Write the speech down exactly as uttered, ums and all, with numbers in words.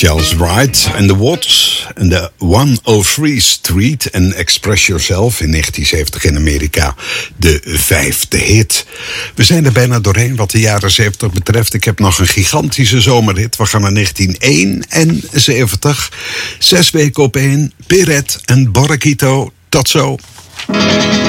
Charles Wright en The Watts en de honderddrie Street en Express Yourself in negentien zeventig in Amerika. De vijfde hit. We zijn er bijna doorheen wat de jaren zeventig betreft. Ik heb nog een gigantische zomerhit. We gaan naar negentien eenenzeventig. Zes weken op één. Perret en Borrequito. Tot zo.